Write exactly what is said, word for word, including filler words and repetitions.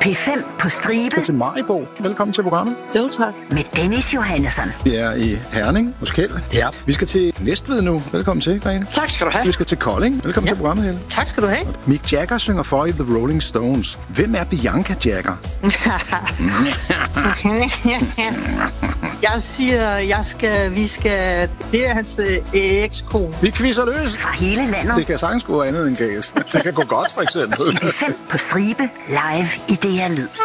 P fem på stribe. Til Maribo. Velkommen til programmet. Jo, tak. Med Dennis Johannesson. Vi er i Herning hos Kjeld. Ja. Vi skal til Næstved nu. Velkommen til, Grene. Tak skal du have. Vi skal til Kolding. Velkommen Ja. til programmet, Helle. Tak skal du have. Mick Jagger synger for i The Rolling Stones. Hvem er Bianca Jagger? Jeg siger, jeg skal, vi skal... Det er hans øh, ekskone. Vi quizzer løs. Fra hele landet. Det kan sagtens gå andet end galt. Det kan gå godt, for eksempel. P fem på stribe. Live i D R Lyd.